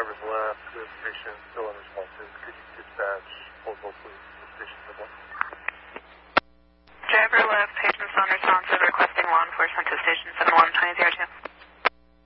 driver's left, the station still unresponsive. Could you dispatch Holdsville Police to Station 1? Driver left, patient is unresponsive, requesting law enforcement to Station 712002.